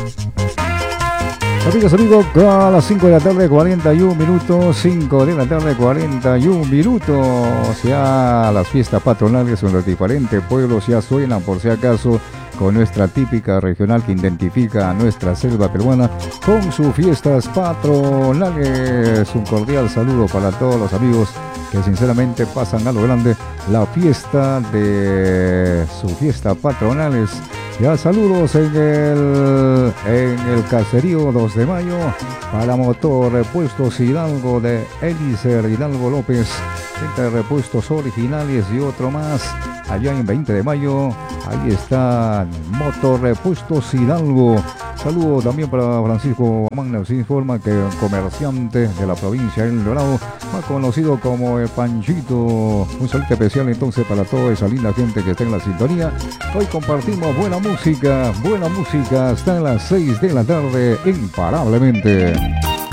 Amigas, amigos, a las 5 de la tarde, 41 minutos, 5 de la tarde, 41 minutos. Ya las fiestas patronales en los diferentes pueblos ya suenan, por si acaso, con nuestra típica regional que identifica a nuestra selva peruana con sus fiestas patronales. Un cordial saludo para todos los amigos que sinceramente pasan a lo grande la fiesta de su fiesta patronales. Ya saludos en el caserío 2 de mayo para Motor Repuestos Hidalgo de Elícer Hidalgo López, entre repuestos originales y otro más. Allá en 20 de mayo, ahí está Motor Repuestos Hidalgo. Saludo también para Francisco Magna, nos informa que comerciante de la provincia del Dorado, más conocido como el Panchito. Un saludo especial entonces para toda esa linda gente que está en la sintonía. Hoy compartimos buena música hasta las 6 de la tarde, imparablemente.